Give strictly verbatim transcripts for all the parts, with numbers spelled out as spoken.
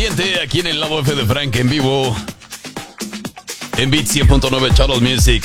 Aquí en el Labo F de Frank en vivo en Beat cien punto nueve Total Music.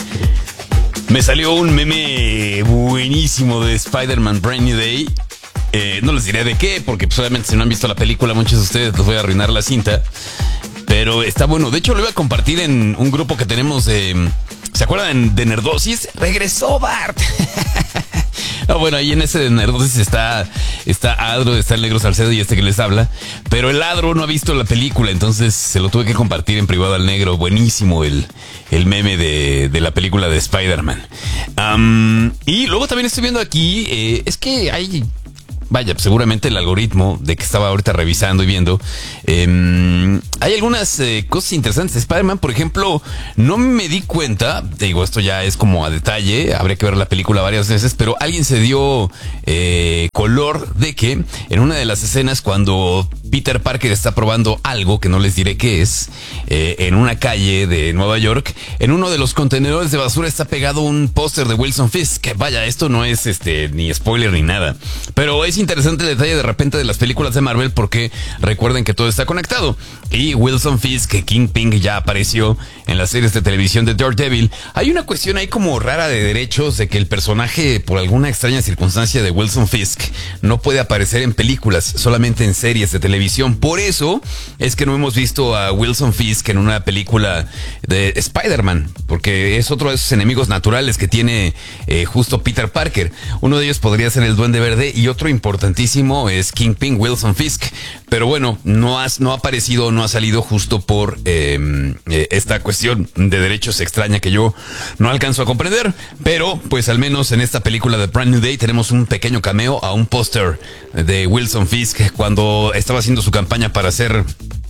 Me salió un meme buenísimo de Spider-Man Brand New Day. eh, No les diré de qué, porque pues, obviamente si no han visto la película, muchos de ustedes les voy a arruinar la cinta. Pero está bueno. De hecho lo iba a compartir en un grupo que tenemos de... ¿Se acuerdan de Nerdosis? ¡Regresó Bart! Ah, bueno, ahí en ese de Nerdosis está, está Adro, está el Negro Salcedo y este que les habla. Pero el Adro no ha visto la película, entonces se lo tuve que compartir en privado al Negro. Buenísimo el, el meme de, de la película de Spider-Man. Um, y luego también estoy viendo aquí, eh, es que hay... Vaya, seguramente el algoritmo de que estaba ahorita revisando y viendo, eh, hay algunas eh, cosas interesantes. Spider-Man, por ejemplo, no me di cuenta, te digo, esto ya es como a detalle, habría que ver la película varias veces, pero alguien se dio eh, color de que en una de las escenas cuando Peter Parker está probando algo, que no les diré qué es, eh, en una calle de Nueva York, en uno de los contenedores de basura está pegado un póster de Wilson Fisk, que vaya, esto no es este ni spoiler ni nada, pero es interesante el detalle de repente de las películas de Marvel porque recuerden que todo está conectado. Y Wilson Fisk, que Kingpin ya apareció en las series de televisión de Daredevil. Hay una cuestión ahí como rara de derechos de que el personaje, por alguna extraña circunstancia de Wilson Fisk, no puede aparecer en películas, solamente en series de televisión. Por eso es que no hemos visto a Wilson Fisk en una película de Spider-Man, porque es otro de esos enemigos naturales que tiene eh, justo Peter Parker. Uno de ellos podría ser el Duende Verde y otro importantísimo es Kingpin, Wilson Fisk. Pero bueno, no, has, no ha aparecido, no ha salido justo por eh, eh, esta cuestión de derechos extraña que yo no alcanzo a comprender. Pero pues al menos en esta película de Brand New Day tenemos un pequeño cameo a un póster de Wilson Fisk cuando estaba haciendo su campaña para ser...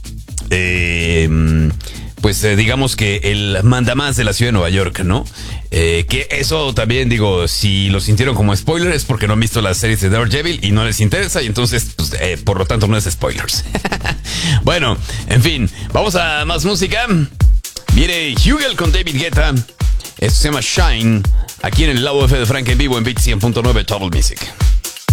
Eh, pues eh, digamos que el mandamás de la ciudad de Nueva York, ¿no? Eh, que eso también, digo, si lo sintieron como spoiler es porque no han visto las series de Daredevil y no les interesa y entonces, pues, eh, por lo tanto no es spoilers. Bueno, en fin, vamos a más música. Viene Hugel con David Guetta. Esto se llama Shine, aquí en el Labo F de Frank en vivo en Beat cien punto nueve Total Music.